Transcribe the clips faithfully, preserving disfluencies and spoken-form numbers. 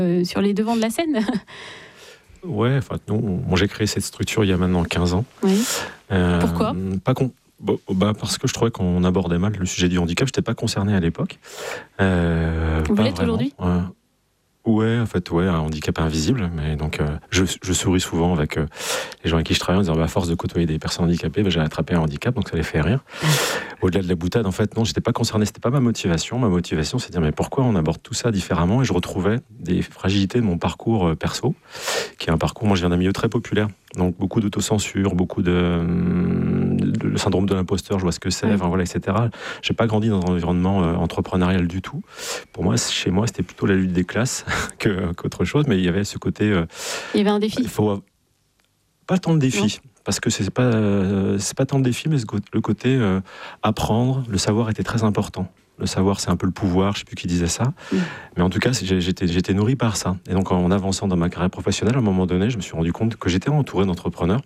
euh, sur les devants de la scène. Ouais, enfin, nous, moi j'ai créé cette structure il y a maintenant quinze ans. Oui. Euh, Pourquoi ? Pas con. Bon, bah parce que je trouvais qu'on abordait mal le sujet du handicap. Je n'étais pas concerné à l'époque. Euh, Vous pas l'êtes vraiment. aujourd'hui ? euh, Ouais, en fait, ouais, un handicap invisible. Mais donc, euh, je, je souris souvent avec euh, les gens avec qui je travaille en disant, bah, à force de côtoyer des personnes handicapées, bah, j'ai attrapé un handicap, donc ça les fait rire. Au-delà de la boutade, en fait, non, j'étais pas concerné. C'était pas ma motivation. Ma motivation, c'est de dire, mais pourquoi on aborde tout ça différemment ? Et je retrouvais des fragilités de mon parcours euh, perso, qui est un parcours. Moi, je viens d'un milieu très populaire, donc beaucoup d'autocensure, beaucoup de, de, de syndrome de l'imposteur. Je vois ce que c'est, enfin voilà, et cetera. J'ai pas grandi dans un environnement euh, entrepreneurial du tout. Pour moi, chez moi, c'était plutôt la lutte des classes. Que, qu'autre chose, mais il y avait ce côté. Euh, il y avait un défi. Il faut pas tant de défis, non. Parce que c'est pas euh, c'est pas tant de défis, mais ce, le côté euh, apprendre, le savoir était très important. Le savoir, c'est un peu le pouvoir. Je sais plus qui disait ça, mmh. mais en tout cas, j'étais j'étais nourri par ça. Et donc, en avançant dans ma carrière professionnelle, à un moment donné, je me suis rendu compte que j'étais entouré d'entrepreneurs.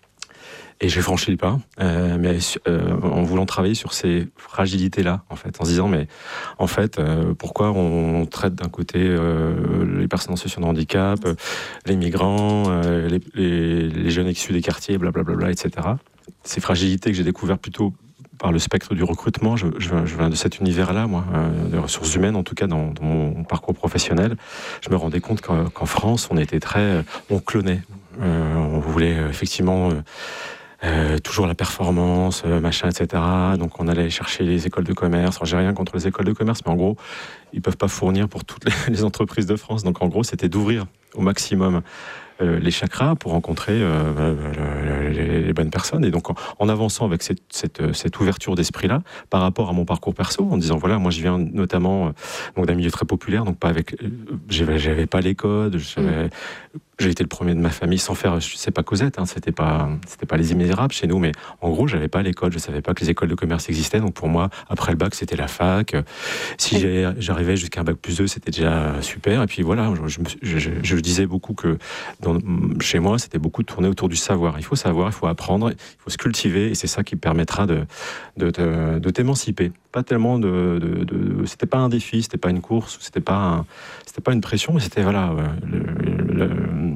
Et j'ai franchi le pas, euh, mais euh, en voulant travailler sur ces fragilités-là, en fait, en se disant, mais en fait, euh, pourquoi on, on traite d'un côté euh, les personnes en situation de handicap, euh, les migrants, euh, les, les, les jeunes issus des quartiers, blablabla, et cetera. Ces fragilités que j'ai découvertes plutôt par le spectre du recrutement. Je, je, je viens de cet univers-là, moi, euh, des ressources humaines, en tout cas dans, dans mon parcours professionnel. Je me rendais compte qu'en, qu'en France, on était très... On clonait. Euh, on voulait euh, effectivement... Euh, Euh, toujours la performance, euh, machin, et cetera. Donc on allait chercher les écoles de commerce. Alors, j'ai rien contre les écoles de commerce, mais en gros, ils peuvent pas fournir pour toutes les, les entreprises de France. Donc en gros, c'était d'ouvrir au maximum euh, les chakras pour rencontrer euh, les, les bonnes personnes. Et donc en, en avançant avec cette, cette, cette ouverture d'esprit-là, par rapport à mon parcours perso, en disant voilà, moi je viens notamment euh, donc d'un milieu très populaire, donc pas avec, euh, j'avais, j'avais pas les codes, j'avais, mmh. J'ai été le premier de ma famille sans faire, je sais pas Cosette, hein, c'était pas, c'était pas Les Misérables chez nous, mais en gros, j'avais pas l'école, je savais pas que les écoles de commerce existaient, donc pour moi, après le bac, c'était la fac. Si j'ai, j'arrivais jusqu'à un bac plus deux, c'était déjà super. Et puis voilà, je, je, je, je disais beaucoup que dans, chez moi, c'était beaucoup de tourner autour du savoir. Il faut savoir, il faut apprendre, il faut se cultiver, et c'est ça qui permettra de, de, de, de t'émanciper. Pas tellement de, de, de, c'était pas un défi, c'était pas une course, c'était pas, un, c'était pas une pression, mais c'était voilà. Le, le,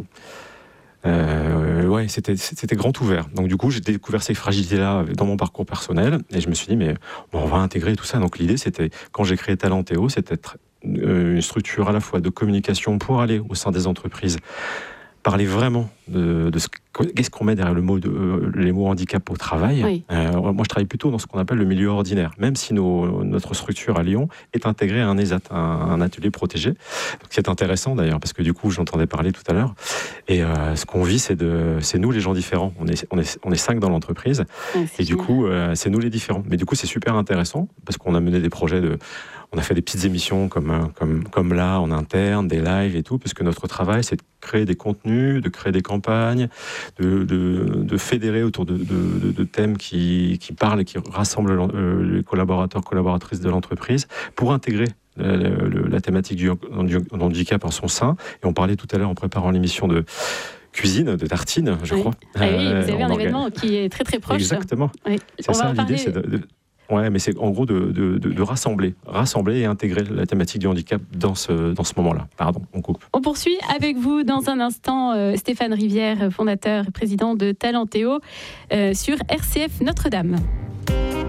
Euh, ouais, c'était, c'était grand ouvert. Donc du coup, j'ai découvert ces fragilités-là dans mon parcours personnel et je me suis dit, mais bon, on va intégrer tout ça. Donc l'idée, c'était, quand j'ai créé Talentéo, c'était une structure à la fois de communication pour aller au sein des entreprises, parler vraiment de, de ce qu'est-ce qu'on met derrière le mot de, euh, les mots handicap au travail. Oui. Euh, moi, je travaille plutôt dans ce qu'on appelle le milieu ordinaire, même si nos, notre structure à Lyon est intégrée à un ESAT, un, un atelier protégé. Donc, c'est intéressant d'ailleurs, parce que du coup, j'entendais parler tout à l'heure. Et euh, ce qu'on vit, c'est, de, c'est nous les gens différents. On est, on est, on est cinq dans l'entreprise. Oui, et du coup, euh, c'est nous les différents. Mais du coup, c'est super intéressant, parce qu'on a mené des projets de... On a fait des petites émissions comme, comme, comme là, en interne, des lives et tout, parce que notre travail, c'est de créer des contenus, de créer des campagnes, de, de, de fédérer autour de, de, de thèmes qui, qui parlent et qui rassemblent les collaborateurs, collaboratrices de l'entreprise pour intégrer la, la, la thématique du, du handicap en son sein. Et on parlait tout à l'heure en préparant l'émission de cuisine, de tartines, je oui. crois. Ah oui, vous avez euh, un événement organise... qui est très très proche. Exactement. Oui. C'est on ça, l'idée, c'est de... de... Ouais, mais c'est en gros de, de, de, de rassembler, rassembler et intégrer la thématique du handicap dans ce, dans ce moment-là. Pardon, on coupe. On poursuit avec vous dans un instant, euh, Stéphane Rivière, fondateur et président de Talentéo, euh, sur R C F Notre-Dame.